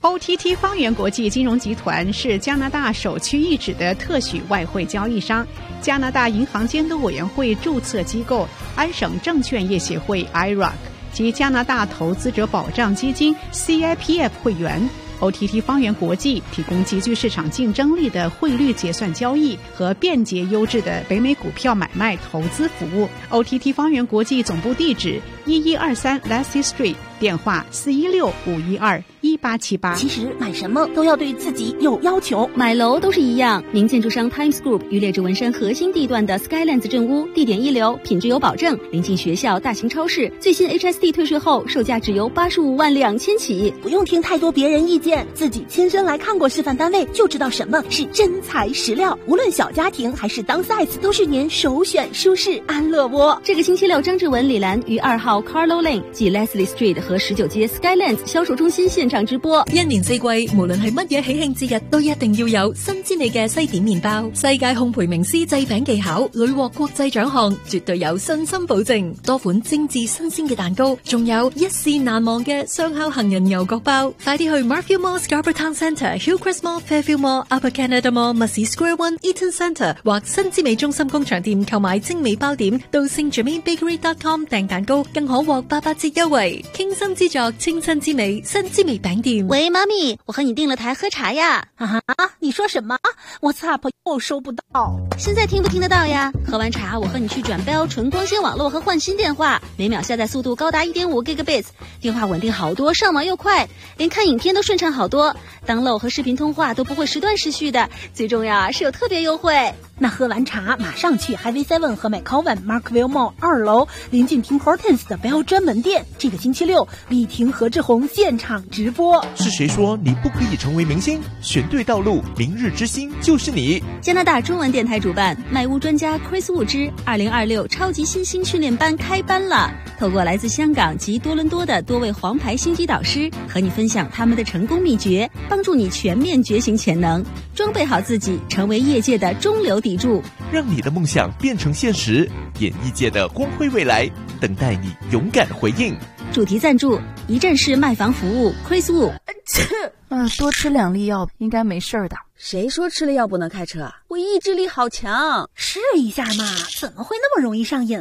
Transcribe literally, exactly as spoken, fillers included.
O T T 方圆国际金融集团是加拿大首屈一指的特许外汇交易商，加拿大银行监督委员会注册机构安省证券业协会 I R A C 及加拿大投资者保障基金 C I P F 会员。O T T 方圆国际提供极具市场竞争力的汇率结算交易和便捷优质的北美股票买卖投资服务。O T T 方圆国际总部地址一一二三 Lassie Street， 电话四一六五一二一八七八。 其实买什么都要对自己有要求， 买楼都是一样。名建筑商 Times Group 于列治文山核心地段的 Skylands 镇屋，地点一流，品质有保证，临近学校、大型超市，最新 H S D 退税后，售价只由八十五万两千起。 不用听太多别人意见，自己亲身来看过示范单位，就知道什么是真材实料。无论小家庭还是当 size， 都是您首选舒适安乐窝。 这个星期六，张志文、李兰于二號 Carlo Lane 及 Leslie Street 和十九街 Skylands 銷售中心現場直播。 一年四季，無論係乜嘢喜慶節日，都一定要有新之味嘅西點麵包。世界烘焙名師製餅技巧，屢獲國際獎項，絕對有信心保證。多款精緻新鮮嘅蛋糕，仲有一試難忘嘅雙烤杏仁牛角包。快啲去 Marfield Mall Scarborough Town Centre、Hillcrest Mall、Fairfield Mall、Upper Canada Mall、Mussey Square One、Eaton Centre 或新之美中心工場店購買精美包點，到 Saint Germain Bakery dot com 訂蛋糕，更可獲八八折優惠。傾心之作，清新之美，新之美餅店。 喂，媽咪，我和你訂了台喝茶呀。 啊，你說什麼？ WhatsApp 又收不到。 現在聽不聽得到呀？喝完茶，我和你去轉標純光纖網絡和換新電話，每秒下載速度高達 一點五 gigabits， 電話穩定好多，上網又快，連看影片都順暢好多。download和視頻通話都不會時斷時續的，最重要啊是有特別優惠。 那喝完茶馬上去 Highway seven 和 McCowan Markville Mall 二樓臨近 Tim Hortons 的標專門店，這個星期六力挺何志宏現場直播。 是誰說你不可以成為明星？選對道路，明日之星就是你。 加拿大中文電台主辦，賣屋專家 Chris Wu 之二零二六超級新星訓練班開班了。透過來自香港及多倫多的多位黃牌星級導師，和你分享他們的成功秘訣，幫助你全面覺醒潛能，裝備好自己，成為業界的中流砥柱， 讓你的夢想變成現實。演藝界的光輝未來，等待你勇敢回應。 主題贊助一站式賣房服務 Chris Wu。 嗯，多吃兩粒藥應該沒事的。 誰說吃了藥不能開車？我意志力好強， 試一下嘛，怎麼會那麼容易上癮？